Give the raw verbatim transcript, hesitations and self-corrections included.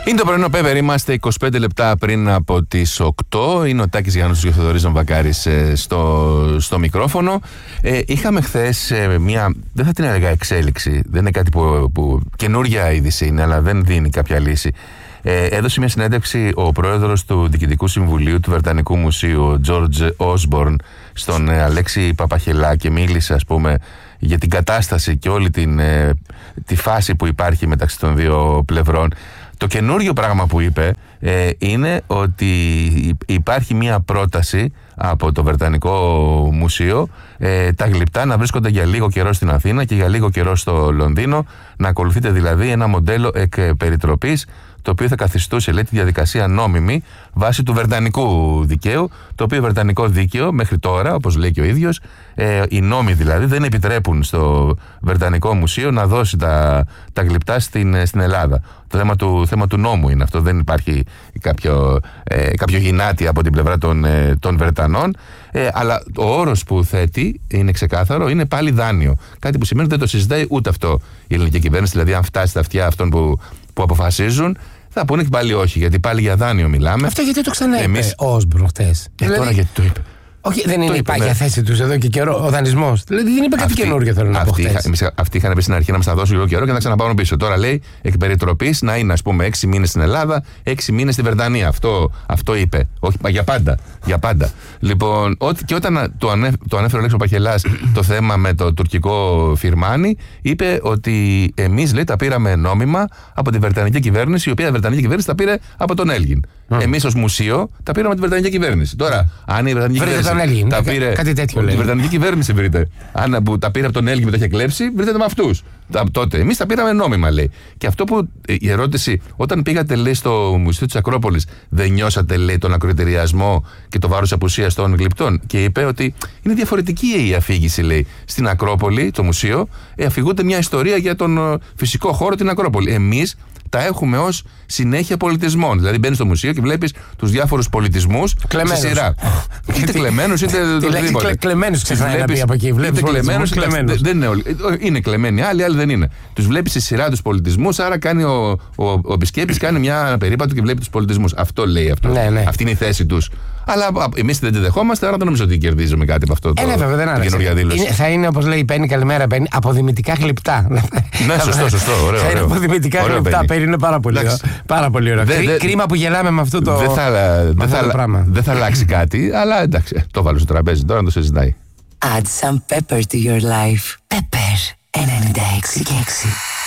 Είναι το πρωινό Πέπερ, είμαστε είκοσι πέντε λεπτά πριν από τις οκτώ. Είναι ο Τάκης Γιάννους και ο Θοδωρής Βακάρης ε, στο, στο μικρόφωνο. Ε, είχαμε χθες ε, μια, δεν θα την έλεγα εξέλιξη, δεν είναι κάτι που, που καινούργια είδηση είναι, αλλά δεν δίνει κάποια λύση. Ε, έδωσε μια συνέντευξη ο πρόεδρος του Διοικητικού Συμβουλίου του Βρετανικού Μουσείου, ο George Osborne, στον ε, Αλέξη Παπαχελά και μίλησε, ας πούμε, για την κατάσταση και όλη την, ε, τη φάση που υπάρχει μεταξύ των δύο πλευρών. Το καινούριο πράγμα που είπε ε, είναι ότι υπάρχει μια πρόταση από το Βρετανικό Μουσείο ε, τα γλυπτά να βρίσκονται για λίγο καιρό στην Αθήνα και για λίγο καιρό στο Λονδίνο, να ακολουθείται δηλαδή ένα μοντέλο εκ περιτροπής, το οποίο θα καθιστούσε, λέει, τη διαδικασία νόμιμη βάσει του βρετανικού δικαίου, το οποίο βρετανικό δίκαιο μέχρι τώρα, όπως λέει και ο ίδιος, ε, οι νόμοι δηλαδή δεν επιτρέπουν στο Βρετανικό Μουσείο να δώσει τα, τα γλυπτά στην, στην Ελλάδα. Το θέμα του, θέμα του νόμου είναι αυτό, δεν υπάρχει κάποιο, ε, κάποιο γυνάτι από την πλευρά των, ε, των Βρετανών, ε, αλλά ο όρος που θέτει είναι ξεκάθαρο, είναι πάλι δάνειο. Κάτι που σημαίνει ότι δεν το συζητάει ούτε αυτό η ελληνική κυβέρνηση, δηλαδή αν φτάσει στα αυτιά αυτών που, που αποφασίζουν, θα πούνε και πάλι όχι, γιατί πάλι για δάνειο μιλάμε. Αυτό γιατί το ξαναείπε Εμείς... ο Όσμπορν χτες. Ε, δηλαδή... Τώρα γιατί το είπε. Όχι, δεν είναι η πάγια ναι. θέση του εδώ και καιρό ο δανεισμός. Δηλαδή δεν είπε κάτι καινούργιο, θέλω να πω. Αυτοί είχαν πει στην αρχή να μας τα δώσουν λίγο καιρό και να ξαναπάρουν πίσω. Τώρα λέει εκ περιτροπής να είναι, ας πούμε, έξι μήνες στην Ελλάδα, έξι μήνες στη Βρετανία. Αυτό, αυτό είπε. Όχι, για πάντα. Για πάντα. Λοιπόν, ό, και όταν το, ανέφ, το ανέφερε ο Λέξο Παχελάς το θέμα με το τουρκικό φιρμάνι, είπε ότι εμείς, λέει, τα πήραμε νόμιμα από τη Βρετανική κυβέρνηση, η οποία η Βρετανική κυβέρνηση τα πήρε από τον Έλγιν. Mm. Εμείς ως μουσείο τα πήραμε από τη Βρετανική κυβέρνηση. Τώρα, αν η Βρετανική βρείτε κυβέρνηση. Τον Έλγιν, τα πήρε, κάτι τέτοιο λέει. Η Βρετανική κυβέρνηση βρείτε. Αν που τα πήρε από τον Έλγιν που τα είχε κλέψει, βρείτε με αυτούς. Τότε εμείς τα πήραμε νόμιμα, λέει. Και αυτό που η ερώτηση, όταν πήγατε, λέει, στο Μουσείο της Ακρόπολης, δεν νιώσατε, λέει, τον ακροτηριασμό και το βάρος απουσίας των γλυπτών? Και είπε ότι είναι διαφορετική η αφήγηση, λέει. Στην Ακρόπολη, το μουσείο, ε, αφηγούνται μια ιστορία για τον φυσικό χώρο, την Ακρόπολη. Εμείς τα έχουμε ως συνέχεια πολιτισμών. Δηλαδή μπαίνεις στο μουσείο και βλέπεις τους διάφορους πολιτισμούς σε σειρά. Είτε κλεμμένους είτε οτιδήποτε. Κλεμμένους ξεχνάει να πει από εκεί. Είτε κλεμμένους, δεν είναι όλοι. Είναι κλεμμένοι, άλλοι, άλλοι δεν είναι. Τους βλέπεις σε σειρά τους πολιτισμούς, άρα κάνει ο, ο, ο επισκέπτης κάνει μια περίπατο και βλέπει τους πολιτισμούς. Αυτό λέει αυτό. Ναι, ναι. Αυτή είναι η θέση τους. Αλλά εμείς δεν τη δεχόμαστε, άρα δεν νομίζω ότι κερδίζουμε κάτι από αυτό το, ε, βέβαια, δεν την καινούργια δήλωση. Είναι, θα είναι, όπως λέει η Πέννη, καλημέρα Πέννη, αποδημητικά γλυπτά. Ναι, σωστό, σωστό. Ωραίο, θα είναι αποδημητικά γλυπτά. Πέννη, είναι πάρα πολύ ωραίο. Πάρα πολύ ωραίο. Κρί, δε, κρίμα που γελάμε με αυτό το, δε θα, δε θα, το πράγμα. Δεν θα αλλάξει κάτι, αλλά εντάξει, το βάλω στο τραπέζι τώρα να το συζητάει. Add some pepper to your life. Pepper ενενήντα έξι και έξι.